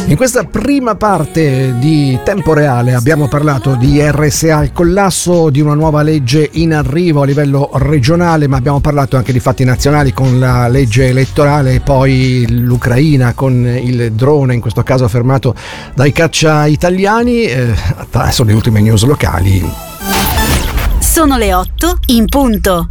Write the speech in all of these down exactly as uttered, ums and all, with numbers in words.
In questa prima parte di Tempo Reale abbiamo parlato di R S A, il collasso, di una nuova legge in arrivo a livello regionale, ma abbiamo parlato anche di fatti nazionali con la legge elettorale e poi l'Ucraina con il drone, in questo caso fermato dai caccia italiani. Eh, sono le ultime news locali. Sono le otto in punto.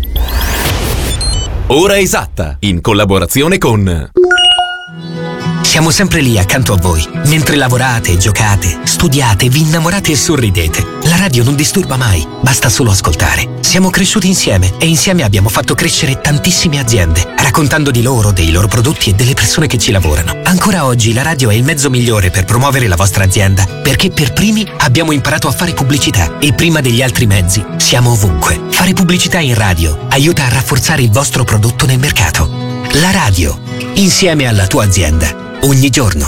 Ora esatta, in collaborazione con... Siamo sempre lì accanto a voi, mentre lavorate, giocate, studiate, vi innamorate e sorridete. La radio non disturba mai, basta solo ascoltare. Siamo cresciuti insieme e insieme abbiamo fatto crescere tantissime aziende, raccontando di loro, dei loro prodotti e delle persone che ci lavorano. Ancora oggi la radio è il mezzo migliore per promuovere la vostra azienda, perché per primi abbiamo imparato a fare pubblicità e prima degli altri mezzi siamo ovunque. Fare pubblicità in radio aiuta a rafforzare il vostro prodotto nel mercato. La radio, insieme alla tua azienda. Ogni giorno.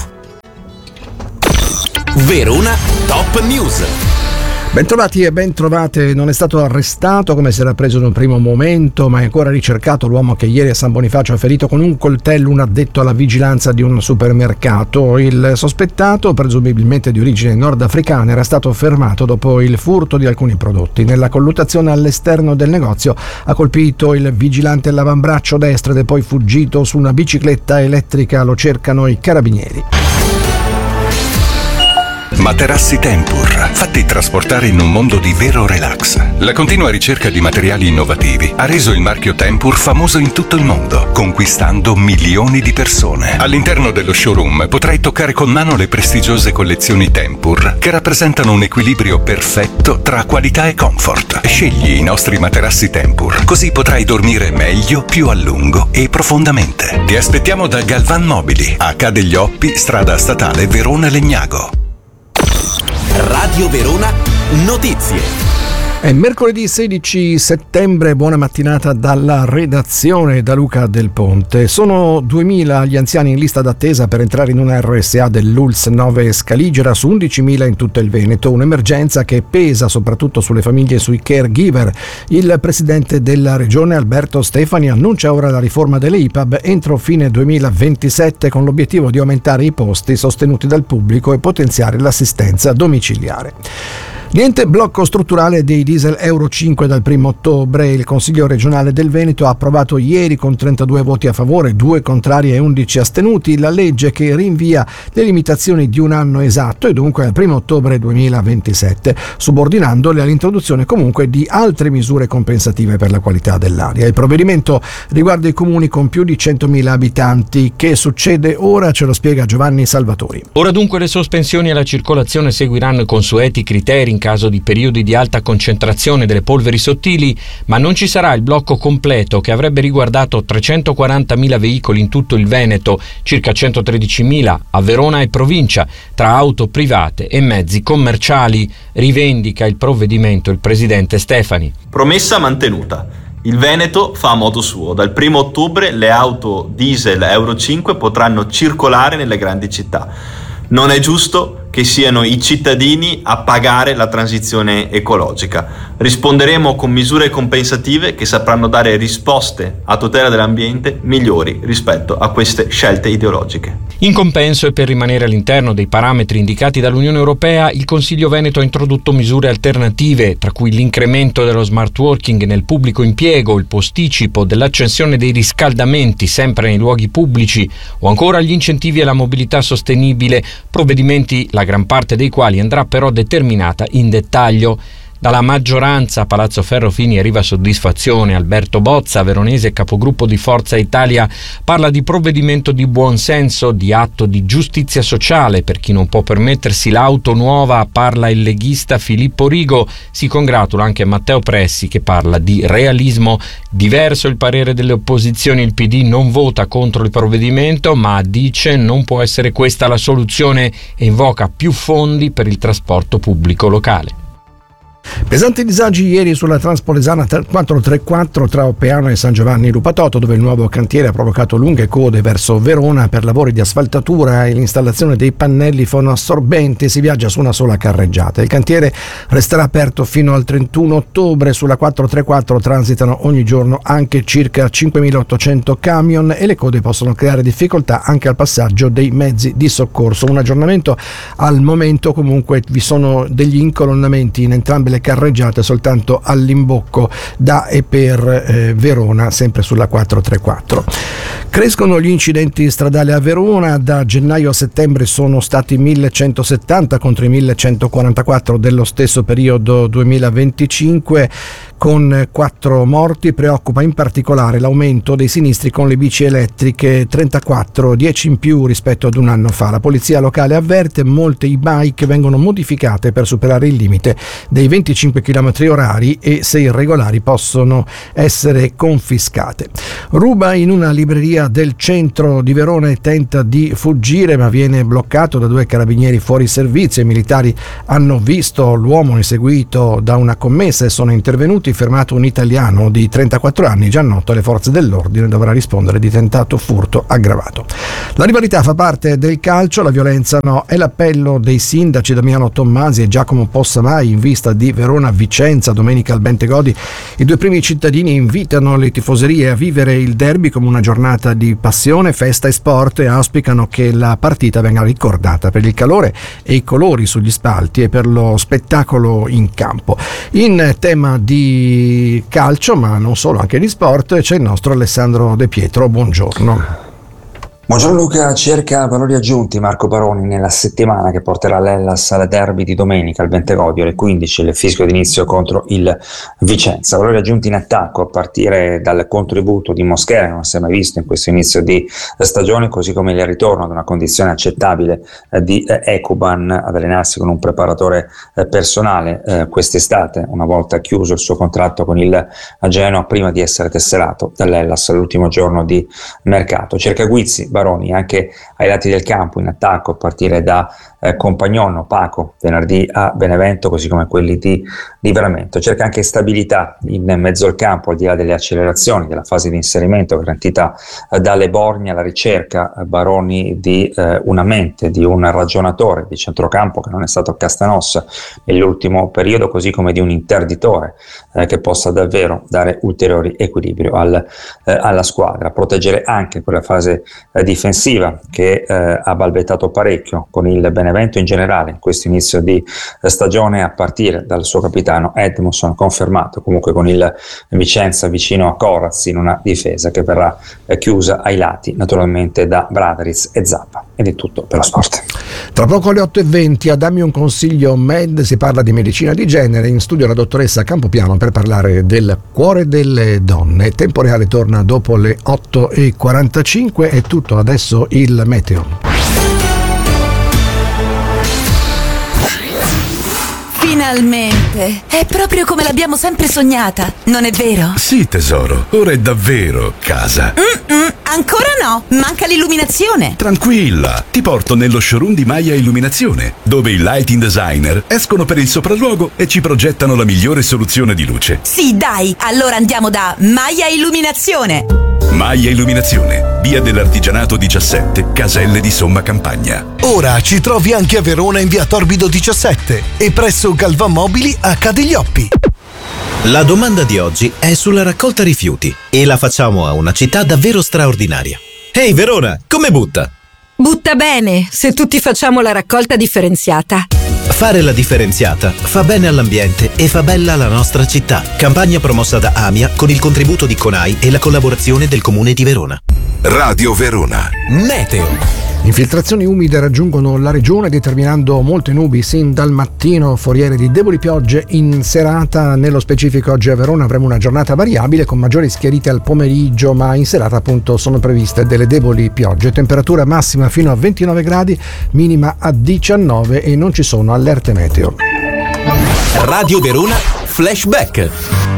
Verona Top News. Bentrovati e bentrovate. Non è stato arrestato come si era preso in un primo momento, ma è ancora ricercato l'uomo che ieri a San Bonifacio ha ferito con un coltello un addetto alla vigilanza di un supermercato. Il sospettato, presumibilmente di origine nordafricana, era stato fermato dopo il furto di alcuni prodotti. Nella colluttazione all'esterno del negozio ha colpito il vigilante all'avambraccio destro ed è poi fuggito su una bicicletta elettrica. Lo cercano i carabinieri. Materassi Tempur, fatti trasportare in un mondo di vero relax. La continua ricerca di materiali innovativi ha reso il marchio Tempur famoso in tutto il mondo, conquistando milioni di persone. All'interno dello showroom potrai toccare con mano le prestigiose collezioni Tempur, che rappresentano un equilibrio perfetto tra qualità e comfort. Scegli i nostri materassi Tempur, così potrai dormire meglio, più a lungo e profondamente. Ti aspettiamo da Galvan Mobili, a Ca' degli Oppi, strada statale Verona Legnago. Radio Verona Notizie. È mercoledì sedici settembre, buona mattinata dalla redazione da Luca Del Ponte. Sono duemila gli anziani in lista d'attesa per entrare in una R S A dell'U L S nove Scaligera su undicimila in tutto il Veneto, un'emergenza che pesa soprattutto sulle famiglie e sui caregiver. Il presidente della regione Alberto Stefani annuncia ora la riforma delle I P A B entro fine duemilaventisette con l'obiettivo di aumentare i posti sostenuti dal pubblico e potenziare l'assistenza domiciliare. Niente blocco strutturale dei diesel Euro cinque dal primo ottobre. Il Consiglio regionale del Veneto ha approvato ieri con trentadue voti a favore, due contrari e undici astenuti la legge che rinvia le limitazioni di un anno esatto e dunque al primo ottobre duemilaventisette, subordinandole all'introduzione comunque di altre misure compensative per la qualità dell'aria. Il provvedimento riguarda i comuni con più di centomila abitanti. Che succede ora? Ce lo spiega Giovanni Salvatori. Ora dunque le sospensioni alla circolazione seguiranno i consueti criteri in caso di periodi di alta concentrazione delle polveri sottili, ma non ci sarà il blocco completo che avrebbe riguardato trecentoquarantamila veicoli in tutto il Veneto, circa centotredicimila a Verona e provincia, tra auto private e mezzi commerciali, rivendica il provvedimento il presidente Stefani. Promessa mantenuta. Il Veneto fa a modo suo. Dal primo ottobre le auto diesel Euro cinque potranno circolare nelle grandi città. Non è giusto che siano i cittadini a pagare la transizione ecologica. Risponderemo con misure compensative che sapranno dare risposte a tutela dell'ambiente migliori rispetto a queste scelte ideologiche. In compenso e per rimanere all'interno dei parametri indicati dall'Unione Europea, il Consiglio Veneto ha introdotto misure alternative, tra cui l'incremento dello smart working nel pubblico impiego, il posticipo dell'accensione dei riscaldamenti sempre nei luoghi pubblici o ancora gli incentivi alla mobilità sostenibile, provvedimenti la gran parte dei quali andrà però determinata in dettaglio. Dalla maggioranza a Palazzo Ferrofini arriva soddisfazione. Alberto Bozza, veronese capogruppo di Forza Italia, parla di provvedimento di buonsenso, di atto di giustizia sociale per chi non può permettersi l'auto nuova. Parla il leghista Filippo Rigo. Si congratula anche Matteo Pressi che parla di realismo. Diverso il parere delle opposizioni. Il P D non vota contro il provvedimento ma dice non può essere questa la soluzione e invoca più fondi per il trasporto pubblico locale. Pesanti disagi ieri sulla Transpolesana quattrocentotrentaquattro tra Oppeano e San Giovanni Lupatoto, dove il nuovo cantiere ha provocato lunghe code verso Verona per lavori di asfaltatura e l'installazione dei pannelli fonoassorbenti. Si viaggia su una sola carreggiata. Il cantiere resterà aperto fino al trentuno ottobre. Sulla quattrocentotrentaquattro transitano ogni giorno anche circa cinquemilaottocento camion e le code possono creare difficoltà anche al passaggio dei mezzi di soccorso. Un aggiornamento: al momento comunque vi sono degli incolonnamenti in entrambe le carreggiate, soltanto all'imbocco da e per eh, Verona, sempre sulla quattrocentotrentaquattro. Crescono gli incidenti stradali a Verona. Da gennaio a settembre sono stati millecentosettanta contro i millecentoquarantaquattro dello stesso periodo duemilaventicinque, con quattro morti. Preoccupa in particolare l'aumento dei sinistri con le bici elettriche, trentaquattro, dieci in più rispetto ad un anno fa. La polizia locale avverte: molte e-bike vengono modificate per superare il limite dei venticinque chilometri orari e, se irregolari, possono essere confiscate. Ruba in una libreria del centro di Verona e tenta di fuggire, ma viene bloccato da due carabinieri fuori servizio. I militari hanno visto l'uomo inseguito da una commessa e sono intervenuti. Fermato un italiano di trentaquattro anni, già noto alle forze dell'ordine, dovrà rispondere di tentato furto aggravato. La rivalità fa parte del calcio, la violenza no. È l'appello dei sindaci Damiano Tommasi e Giacomo Possamai in vista di Verona-Vicenza domenica al Bentegodi. I due primi cittadini invitano le tifoserie a vivere il derby come una giornata di passione, festa e sport e auspicano che la partita venga ricordata per il calore e i colori sugli spalti e per lo spettacolo in campo. In tema di calcio, ma non solo, anche di sport, c'è il nostro Alessandro De Pietro. Buongiorno. Buongiorno Luca. Cerca valori aggiunti Marco Baroni nella settimana che porterà l'Hellas al derby di domenica al Bentegodi alle quindici, il fischio d'inizio contro il Vicenza. Valori aggiunti in attacco a partire dal contributo di Mosquera, non si è mai visto in questo inizio di stagione, così come il ritorno ad una condizione accettabile eh, di eh, Ekuban ad allenarsi con un preparatore eh, personale eh, quest'estate, una volta chiuso il suo contratto con il Genoa prima di essere tesserato dall'Hellas all'ultimo giorno di mercato. Cerca Guizzi Baroni anche ai lati del campo in attacco a partire da eh, Compagnon, Paco venerdì a Benevento, così come quelli di Livramento. Cerca anche stabilità in mezzo al campo al di là delle accelerazioni della fase di inserimento garantita eh, dalle Borgna, alla ricerca eh, Baroni di eh, una mente, di un ragionatore di centrocampo che non è stato Castanossa nell'ultimo periodo, così come di un interditore eh, che possa davvero dare ulteriori equilibrio al, eh, alla squadra. Proteggere anche quella fase eh, difensiva che eh, ha balbettato parecchio con il Benevento in generale in questo inizio di eh, stagione, a partire dal suo capitano Edmondson, confermato comunque con il Vicenza vicino a Coraz in una difesa che verrà eh, chiusa ai lati naturalmente da Bradariz e Zappa. Ed è tutto per lo sport. Tra poco alle otto e venti a Dammi un consiglio Med si parla di medicina di genere. In studio la dottoressa Campopiano per parlare del cuore delle donne. Tempo Reale torna dopo le otto e quarantacinque. È tutto, adesso il meteo. Finalmente! È proprio come l'abbiamo sempre sognata, non è vero? Sì, tesoro, ora è davvero casa. Mm-mm, ancora no, manca l'illuminazione. Tranquilla, ti porto nello showroom di Maya Illuminazione, dove i lighting designer escono per il sopralluogo e ci progettano la migliore soluzione di luce. Sì, dai, allora andiamo da Maya Illuminazione. Maya Illuminazione, via dell'Artigianato diciassette, Caselle di Somma Campagna. Ora ci trovi anche a Verona in via Torbido diciassette e presso Galvan Mobili a Cadiglioppi. La domanda di oggi è sulla raccolta rifiuti e la facciamo a una città davvero straordinaria. Ehi Verona, come butta? Butta bene, se tutti facciamo la raccolta differenziata. Fare la differenziata fa bene all'ambiente e fa bella la nostra città. Campagna promossa da AMIA con il contributo di CONAI e la collaborazione del Comune di Verona. Radio Verona. Meteo. Infiltrazioni umide raggiungono la regione determinando molte nubi sin dal mattino, foriere di deboli piogge in serata. Nello specifico oggi a Verona avremo una giornata variabile con maggiori schiarite al pomeriggio, ma in serata appunto sono previste delle deboli piogge. Temperatura massima fino a ventinove gradi, minima a diciannove e non ci sono allerte meteo. Radio Verona Flashback.